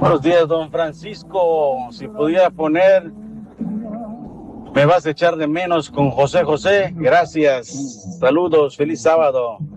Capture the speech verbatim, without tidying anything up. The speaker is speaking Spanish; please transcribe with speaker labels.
Speaker 1: Buenos días, don Francisco. Si pudiera poner Me vas a echar de menos con José José. Gracias. Saludos. Feliz sábado.